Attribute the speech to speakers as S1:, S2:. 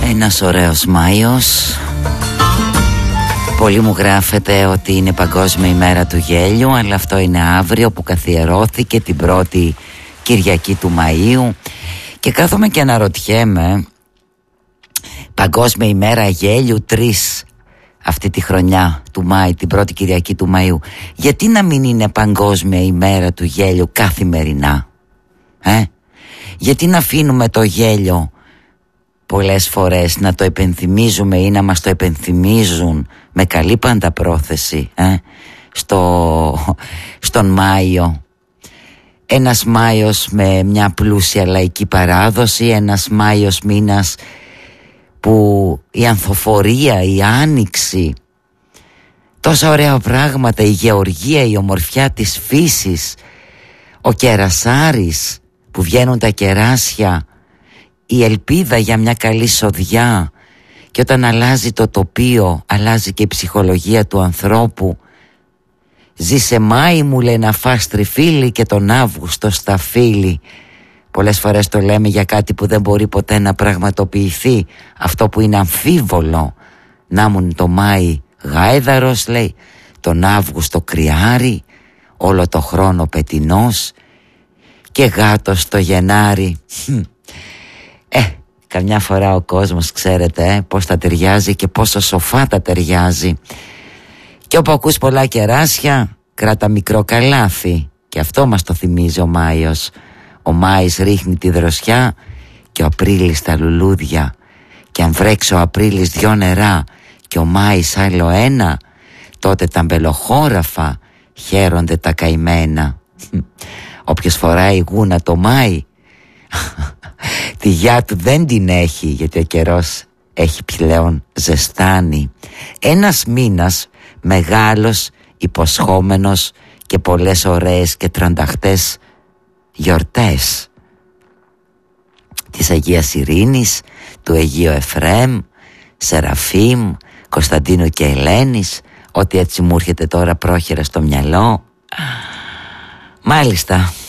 S1: Ένας ωραίος Μάιος. Πολλοί μου γράφετε ότι είναι Παγκόσμια ημέρα του γέλιου, αλλά αυτό είναι αύριο που καθιερώθηκε την πρώτη Κυριακή του Μαΐου. Και κάθομαι και αναρωτιέμαι, Παγκόσμια ημέρα γέλιου 3 αυτή τη χρονιά του Μάη, την πρώτη Κυριακή του Μαΐου, γιατί να μην είναι Παγκόσμια ημέρα του γέλιου καθημερινά? Γιατί να αφήνουμε το γέλιο πολλές φορές να το επενθυμίζουμε ή να μας το επενθυμίζουν με καλή πάντα πρόθεση στον Μάιο? Ένας Μάιος με μια πλούσια λαϊκή παράδοση, ένας Μάιος μήνας που η ανθοφορία, η άνοιξη, τόσα ωραία πράγματα, η γεωργία, η ομορφιά της φύσης, ο κερασάρης που βγαίνουν τα κεράσια, η ελπίδα για μια καλή σοδιά, και όταν αλλάζει το τοπίο αλλάζει και η ψυχολογία του ανθρώπου. Ζήσε Μάη μου, λέει, να φας τριφύλι και τον Αύγουστο στα φύλλη. Πολλές φορές το λέμε για κάτι που δεν μπορεί ποτέ να πραγματοποιηθεί, αυτό που είναι αμφίβολο. Να μου το Μάη γάιδαρος, λέει, τον Αύγουστο κρυάρι, όλο το χρόνο πετεινός, και γάτος το Γενάρη. Καμιά φορά ο κόσμος, ξέρετε, πώς τα ταιριάζει και πόσο σοφά τα ταιριάζει. Και όπου ακούς πολλά κεράσια, κράτα μικρό καλάθι. Και αυτό μας το θυμίζει ο Μάιος. Ο Μάης ρίχνει τη δροσιά και ο Απρίλης τα λουλούδια. Και αν βρέξει ο Απρίλης 2 νερά και ο Μάης άλλο 1, τότε τα μπελοχώραφα χαίρονται τα καημένα. Όποιος φοράει γούνα το Μάη, τη γιά του δεν την έχει, γιατί ο καιρός έχει πλέον ζεστάνει. Ένας μήνας μεγάλος, υποσχόμενος και πολλές ωραίες και τρανταχτές γιορτές. Της Αγίας Ειρήνης, του Αγίου Εφραίμ, Σεραφείμ, Κωνσταντίνου και Ελένης, ό,τι έτσι μου έρχεται τώρα πρόχειρα στο μυαλό. Μάλιστα.